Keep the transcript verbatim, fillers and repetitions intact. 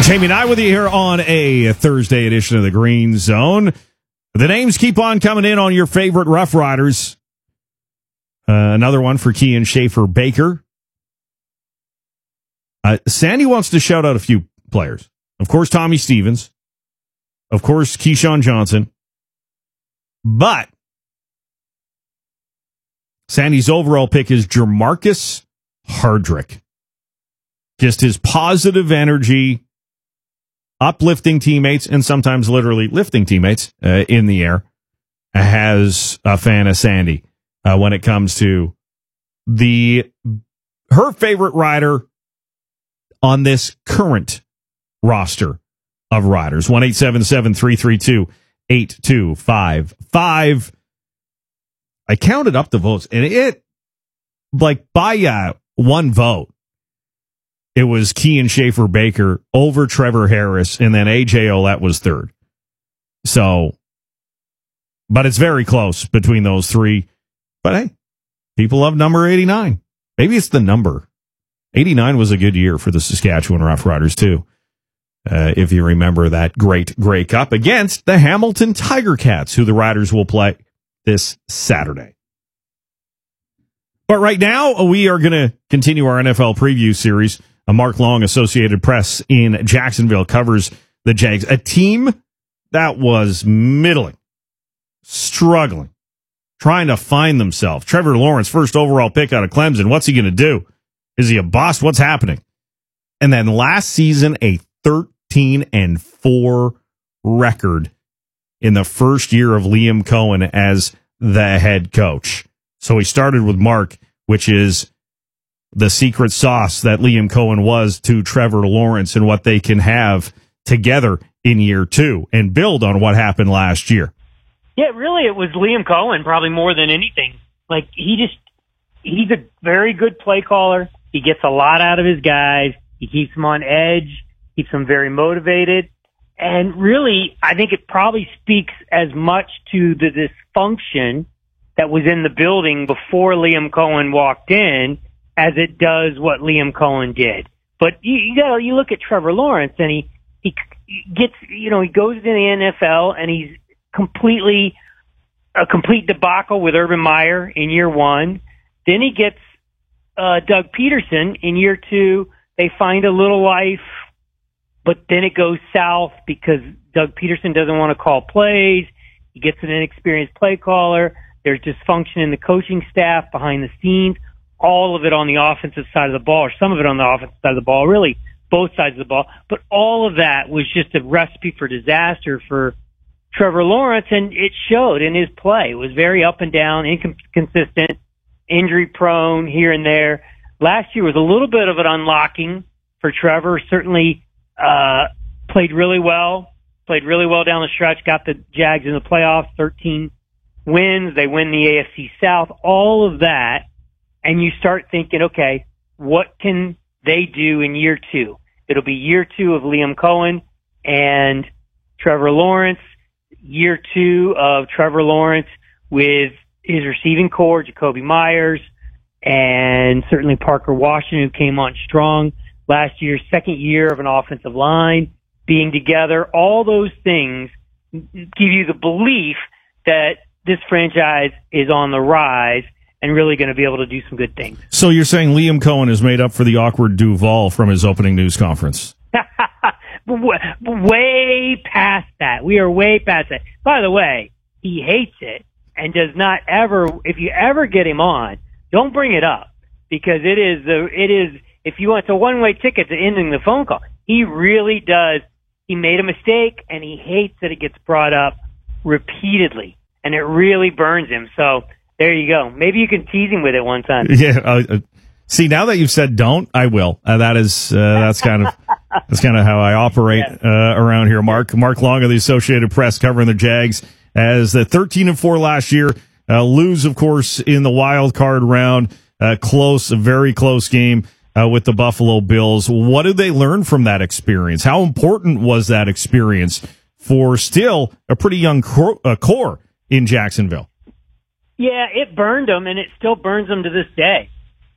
Jamie and I with you here on a Thursday edition of the Green Zone. The names keep on coming in on your favorite Rough Riders. Uh, another one for Kian Schaffer-Baker. Uh, Sandy wants to shout out a few players. Of course, Tommy Stevens. Of course, Keyshawn Johnson. But Sandy's overall pick is Jermarcus Hardrick. Just his positive energy, uplifting teammates, and sometimes literally lifting teammates uh, in the air, has a fan of Sandy uh, when it comes to the her favorite rider on this current roster of riders. one eight seven seven, three three two, eight two five five. I counted up the votes, and it, like, by uh, one vote, it was Kian Schaffer-Baker over Trevor Harris, and then A J Ouellette was third. So, but it's very close between those three. But hey, people love number eighty-nine. Maybe it's the number. eighty-nine was a good year for the Saskatchewan Roughriders, too. Uh, if you remember that great Grey Cup against the Hamilton Tiger Cats, who the Riders will play this Saturday. But right now, we are going to continue our N F L preview series. A Mark Long, Associated Press in Jacksonville, covers the Jags, a team that was middling, struggling, trying to find themselves. Trevor Lawrence, first overall pick out of Clemson. What's he going to do? Is he a bust? What's happening? And then last season, a thirteen and four record in the first year of Liam Cohen as the head coach. So he started with Mark, which is the secret sauce that Liam Cohen was to Trevor Lawrence and what they can have together in year two and build on what happened last year. Yeah, really, it was Liam Cohen probably more than anything. Like, he just, he's a very good play caller. He gets a lot out of his guys. He keeps them on edge, keeps them very motivated. And really, I think it probably speaks as much to the dysfunction that was in the building before Liam Cohen walked in as it does what Liam Cohen did. But you, you know, you look at Trevor Lawrence, and he, he gets, you know, he goes to the N F L, and he's completely, a complete debacle with Urban Meyer in year one. Then he gets uh, Doug Peterson in year two. They find a little life, but then it goes south because Doug Peterson doesn't want to call plays. He gets an inexperienced play caller. There's dysfunction in the coaching staff behind the scenes. All of it on the offensive side of the ball, or some of it on the offensive side of the ball, really both sides of the ball. But all of that was just a recipe for disaster for Trevor Lawrence, and it showed in his play. It was very up and down, inconsistent, injury prone here and there. Last year was a little bit of an unlocking for Trevor. Certainly uh, played really well, played really well down the stretch, got the Jags in the playoffs, thirteen wins. They win the A F C South, all of that. And you start thinking, okay, what can they do in year two? It'll be year two of Liam Cohen and Trevor Lawrence, year two of Trevor Lawrence with his receiving core, Jacoby Myers, and certainly Parker Washington, who came on strong last year, second year of an offensive line being together. All those things give you the belief that this franchise is on the rise and really going to be able to do some good things. So you're saying Liam Cohen has made up for the awkward Duval from his opening news conference? Way past that. We are way past that. By the way, he hates it and does not ever, if you ever get him on, don't bring it up, because it is, the it is, if you want, it's a one-way ticket to ending the phone call. He really does. He made a mistake, and he hates that it gets brought up repeatedly, and it really burns him. So, there you go. Maybe you can tease him with it one time. Yeah. Uh, see, now that you've said don't, I will. Uh, that is, uh, that's kind of, that's kind of how I operate uh, around here. Mark, Mark Long of the Associated Press covering the Jags as the thirteen and four last year, uh, lose, of course, in the wild card round. Uh, close, a very close game uh, with the Buffalo Bills. What did they learn from that experience? How important was that experience for still a pretty young cor- uh, core in Jacksonville? Yeah, it burned them, and it still burns them to this day.